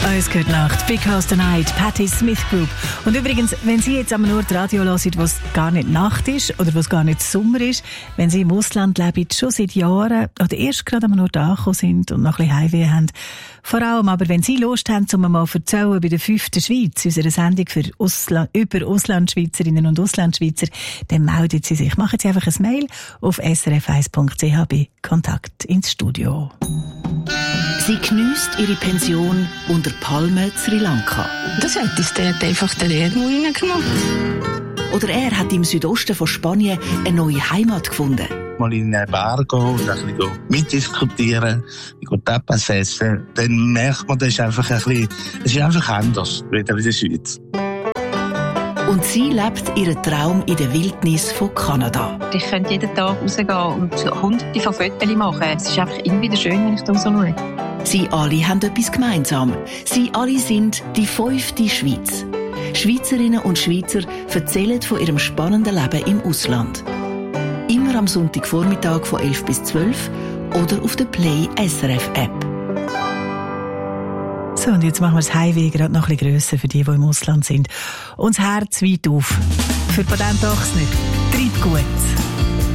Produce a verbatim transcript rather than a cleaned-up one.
Alles gute Nacht. Because the Night, Patti Smith Group. Und übrigens, wenn Sie jetzt am Ort Radio hören, wo es gar nicht Nacht ist oder wo es gar nicht Sommer ist, wenn Sie im Ausland leben, schon seit Jahren oder erst gerade am Ort angekommen sind und noch ein bisschen Heimweh haben, vor allem aber, wenn Sie Lust haben, um mal zu erzählen bei der fünften Schweiz, unserer Sendung für Ausland, über Auslandschweizerinnen und Auslandschweizer, dann melden Sie sich. Machen Sie einfach ein Mail auf s r f eins punkt c h bei Kontakt ins Studio. Sie geniesst ihre Pension unter Palmen Sri Lanka. Das hat uns dort einfach den Erdmund reingenommen. Oder er hat im Südosten von Spanien eine neue Heimat gefunden. Mal in eine Bar gehen und ein bisschen mitdiskutieren, Tapas essen, dann merkt man, das ist einfach ein bisschen, es ist einfach anders, wieder in der Schweiz. Und sie lebt ihren Traum in der Wildnis von Kanada. Ich könnte jeden Tag rausgehen und hunderte von Fotos machen. Es ist einfach immer wieder schön, wenn ich da so schaue. Sie alle haben etwas gemeinsam. Sie alle sind die fünfte Schweiz. Schweizerinnen und Schweizer erzählen von ihrem spannenden Leben im Ausland. Immer am Sonntagvormittag von elf bis zwölf oder auf der Play S R F App. So, und jetzt machen wir das Heimweh gerade noch ein bisschen grösser für die, die im Ausland sind. Und das Herz weit auf. Für Patent doch nicht. Treibt gut.